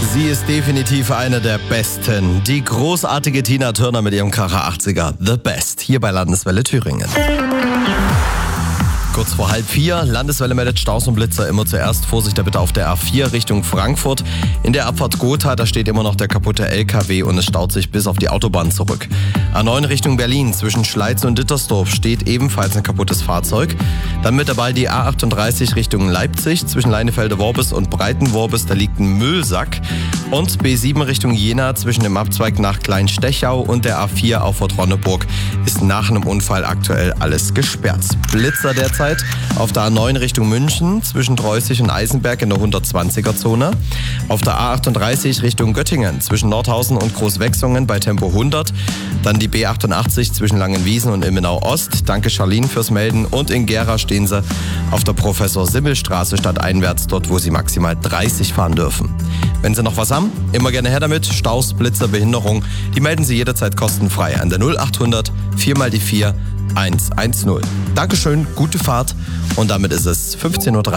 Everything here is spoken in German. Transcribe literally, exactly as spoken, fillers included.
Sie ist definitiv eine der Besten. Die großartige Tina Turner mit ihrem Kracher achtziger The Best, hier bei Landeswelle Thüringen. Kurz vor halb vier, Landeswelle meldet Staus und Blitzer immer zuerst. Vorsicht da bitte auf der A vier Richtung Frankfurt. In der Abfahrt Gotha, da steht immer noch der kaputte L K W und es staut sich bis auf die Autobahn zurück. A neun Richtung Berlin, zwischen Schleiz und Dittersdorf steht ebenfalls ein kaputtes Fahrzeug. Dann mit dabei die A achtunddreißig Richtung Leipzig, zwischen Leinefelde-Worbis und Breiten-Worbis, da liegt ein Müllsack. Und B sieben Richtung Jena, zwischen dem Abzweig nach Kleinstechau und der A vier auf Fort Ronneburg ist nach einem Unfall aktuell alles gesperrt. Blitzer derzeit auf der A neun Richtung München, zwischen Dreußig und Eisenberg in der hundertzwanziger Zone. Auf der A achtunddreißig Richtung Göttingen, zwischen Nordhausen und Großwechsungen bei Tempo hundert. Dann die B achtundachtzig zwischen Langenwiesen und Ilmenau Ost. Danke Charlene fürs Melden. Und in Gera stehen sie auf der Professor-Simmel-Straße stadteinwärts, dort wo sie maximal dreißig fahren dürfen. Wenn Sie noch was haben, immer gerne her damit. Staus, Blitzer, Behinderung, die melden Sie jederzeit kostenfrei an der null achthundert vier mal die vier eins eins null. Dankeschön, gute Fahrt und damit ist es fünfzehn Uhr dreißig.